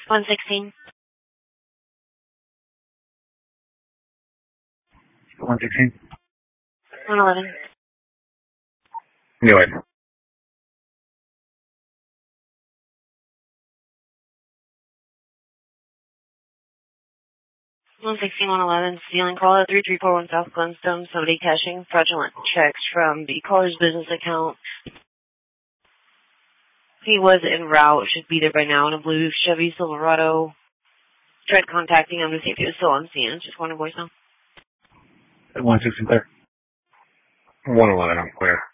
116. 116. 111. Anyway. 116, 111, stealing call at 3341 South Glenstone. Somebody cashing fraudulent checks from the caller's business account. He was en route, should be there by now in a blue Chevy Silverado. Tried contacting him to see if he was still on scene. Just wanted voicemail. 116 clear. 111, I'm clear.